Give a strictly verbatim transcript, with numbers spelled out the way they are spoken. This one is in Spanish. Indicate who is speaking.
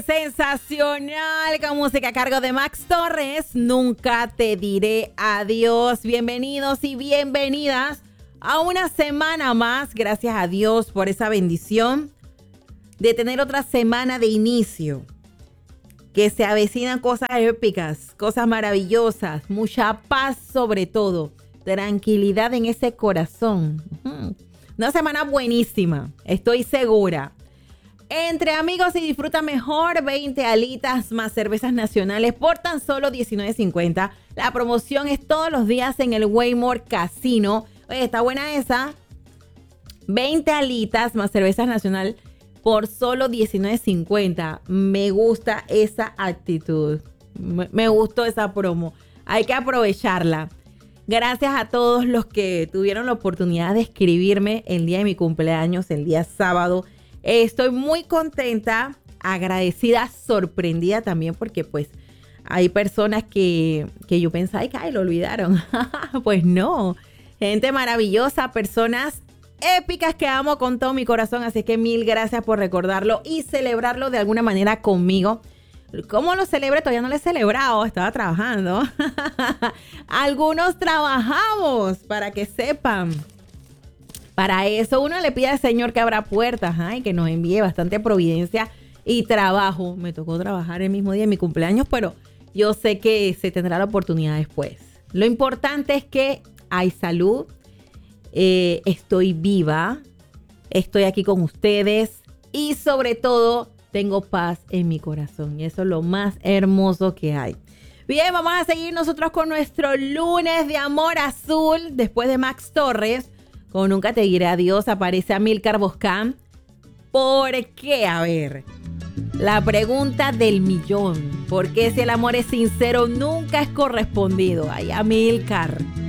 Speaker 1: Sensacional, con música a cargo de Max Torres. Nunca te diré adiós. Bienvenidos y bienvenidas a una semana más. Gracias a Dios por esa bendición de tener otra semana de inicio. Que se avecinan cosas épicas, cosas maravillosas, mucha paz sobre todo, tranquilidad en ese corazón. Una semana buenísima, estoy segura. Entre amigos y disfruta mejor, veinte alitas más cervezas nacionales por tan solo diecinueve cincuenta. La promoción es todos los días en el Waymore Casino. Oye, está buena esa. veinte alitas más cervezas nacional por solo diecinueve cincuenta. Me gusta esa actitud. Me, me gustó esa promo. Hay que aprovecharla. Gracias a todos los que tuvieron la oportunidad de escribirme el día de mi cumpleaños, el día sábado. Estoy muy contenta, agradecida, sorprendida también porque pues hay personas que, que yo pensaba, ay, ay, lo olvidaron. Pues no, gente maravillosa, personas épicas que amo con todo mi corazón. Así que mil gracias por recordarlo y celebrarlo de alguna manera conmigo. ¿Cómo lo celebré? Todavía no lo he celebrado, estaba trabajando. Algunos trabajamos, para que sepan. Para eso uno le pide al Señor que abra puertas, ay, que nos envíe bastante providencia y trabajo. Me tocó trabajar el mismo día de mi cumpleaños, pero yo sé que se tendrá la oportunidad después. Lo importante es que hay salud, eh, estoy viva, estoy aquí con ustedes y sobre todo tengo paz en mi corazón. Y eso es lo más hermoso que hay. Bien, vamos a seguir nosotros con nuestro lunes de amor azul después de Max Torres. Con Nunca te diré adiós aparece Amílcar Boscán. ¿Por qué? A ver, la pregunta del millón. ¿Por qué si el amor es sincero nunca es correspondido? Ay, Amílcar.